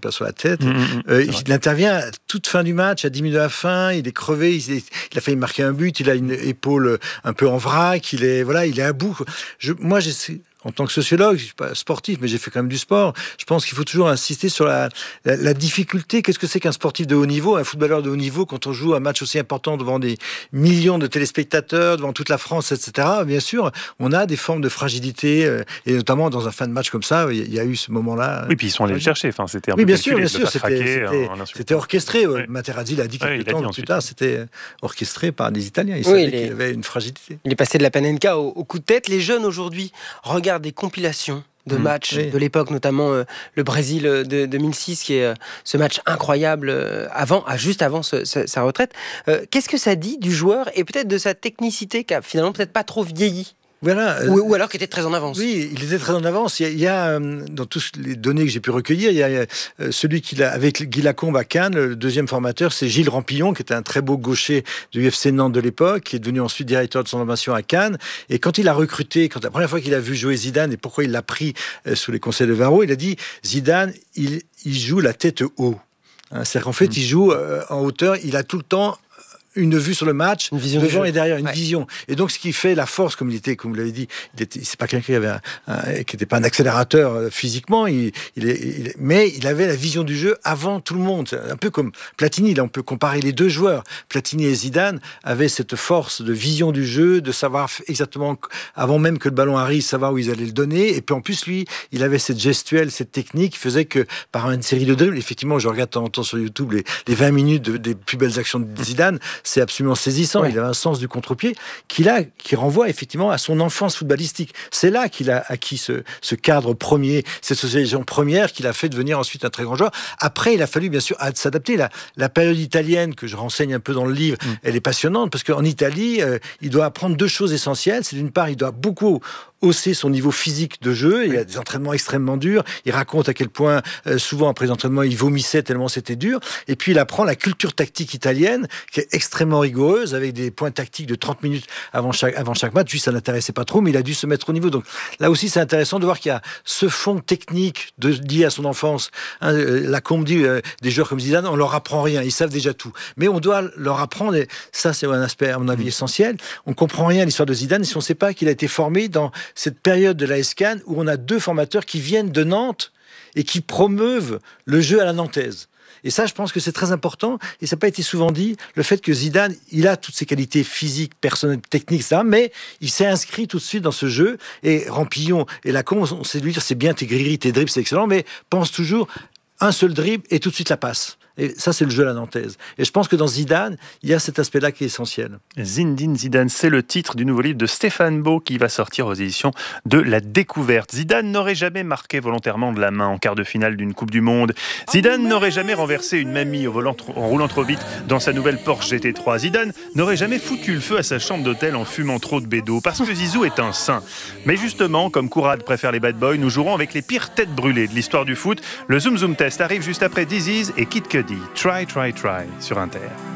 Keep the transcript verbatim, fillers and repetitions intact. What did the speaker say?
pas sur la tête. Mmh, mmh, euh, il intervient à toute fin du match, à dix minutes de la fin, il est crevé, il, est, il a failli marquer un but, il a une épaule un peu en vrac, il est, voilà, il est à bout. Je, moi, j'essaie... En tant que sociologue, je suis pas sportif, mais j'ai fait quand même du sport. Je pense qu'il faut toujours insister sur la, la, la difficulté. Qu'est-ce que c'est qu'un sportif de haut niveau, un footballeur de haut niveau, quand on joue un match aussi important devant des millions de téléspectateurs, devant toute la France, et cetera. Bien sûr, on a des formes de fragilité, euh, et notamment dans un fin de match comme ça, il y a eu ce moment-là. Oui, puis ils sont allés le chercher. Enfin, c'était un oui, peu bien calculé, sûr, bien sûr. C'était, craquer, c'était, en, en c'était orchestré. Oui. Materazzi l'a dit quelques oui, temps dit plus tard. C'était orchestré par des Italiens. Ils oui, savaient les... qu'il avait une fragilité. Il est passé de la Panenka au, au coup de tête. Les jeunes aujourd'hui regardent des compilations de matchs oui. de l'époque, notamment euh, le Brésil de deux mille six, qui est euh, ce match incroyable euh, avant, ah, juste avant ce, ce, sa retraite. Euh, qu'est-ce que ça dit du joueur et peut-être de sa technicité qui a finalement peut-être pas trop vieilli? Voilà. Ou, ou alors qu'il était très en avance. Oui, il était très en avance. Il y a, il y a dans toutes les données que j'ai pu recueillir, il y a, il y a celui qui l'a, avec Guy Lacombe à Cannes, le deuxième formateur, c'est Gilles Rampillon, qui était un très beau gaucher du U F C Nantes de l'époque, qui est devenu ensuite directeur de son formation à Cannes. Et quand il a recruté, quand la première fois qu'il a vu jouer Zidane et pourquoi il l'a pris sous les conseils de Varro, il a dit Zidane, il, il joue la tête haut. Hein, c'est-à-dire qu'en fait, mmh. il joue euh, en hauteur, il a tout le temps une vue sur le match, une vision devant et derrière, une ouais. vision. Et donc, ce qui fait la force, comme il était, comme vous l'avez dit, il était, c'est pas quelqu'un qui avait un, un, qui n'était pas un accélérateur euh, physiquement, il, il, est, il, mais il avait la vision du jeu avant tout le monde. C'est un peu comme Platini, là, on peut comparer les deux joueurs. Platini et Zidane avaient cette force de vision du jeu, de savoir exactement, avant même que le ballon arrive, savoir où ils allaient le donner. Et puis, en plus, lui, il avait cette gestuelle, cette technique qui faisait que, par une série de dribbles, effectivement, je regarde de temps en temps sur YouTube les, les vingt minutes de, des plus belles actions de Zidane, c'est absolument saisissant. Ouais. Il avait un sens du contre-pied qu'il a, qui renvoie effectivement à son enfance footballistique. C'est là qu'il a acquis ce, ce cadre premier, cette socialisation première qu'il a fait devenir ensuite un très grand joueur. Après, il a fallu bien sûr s'adapter. La, la période italienne que je renseigne un peu dans le livre, mmh. elle est passionnante parce qu'en Italie, euh, il doit apprendre deux choses essentielles. C'est d'une part, il doit beaucoup hausser son niveau physique de jeu. Il y a des entraînements extrêmement durs. Il raconte à quel point, euh, souvent après les entraînements, il vomissait tellement c'était dur. Et puis, il apprend la culture tactique italienne, qui est extrêmement rigoureuse, avec des points tactiques de trente minutes avant chaque, avant chaque match. Lui, ça n'intéressait pas trop, mais il a dû se mettre au niveau. Donc, là aussi, c'est intéressant de voir qu'il y a ce fond technique de, lié à son enfance. Hein, euh, Lacombe dit, euh, des joueurs comme Zidane, on leur apprend rien. Ils savent déjà tout. Mais on doit leur apprendre, et ça, c'est un aspect, à mon avis, essentiel. On comprend rien à l'histoire de Zidane si on ne sait pas qu'il a été formé dans cette période de l'A S Cannes où on a deux formateurs qui viennent de Nantes et qui promeuvent le jeu à la nantaise. Et ça, je pense que c'est très important, et ça n'a pas été souvent dit, le fait que Zidane, il a toutes ses qualités physiques, personnelles, techniques, ça, mais il s'est inscrit tout de suite dans ce jeu, et Rampillon et Lacombe, on sait lui dire, c'est bien tes grilleries, tes dribbles, c'est excellent, mais pense toujours un seul dribble et tout de suite la passe. Et ça, c'est le jeu à la nantaise. Et je pense que dans Zidane, il y a cet aspect-là qui est essentiel. Zinedine Zidane, c'est le titre du nouveau livre de Stéphane Beau qui va sortir aux éditions de La Découverte. Zidane n'aurait jamais marqué volontairement de la main en quart de finale d'une Coupe du Monde. Zidane n'aurait jamais renversé une mamie au volant tr- en roulant trop vite dans sa nouvelle Porsche G T trois. Zidane n'aurait jamais foutu le feu à sa chambre d'hôtel en fumant trop de bédo, parce que Zizou est un saint. Mais justement, comme Kourad préfère les bad boys, nous jouerons avec les pires têtes brûlées de l'histoire du foot. Le Zoom Zoom Test arrive juste après Disease et Kid Cudi. Try, try, try sur Inter.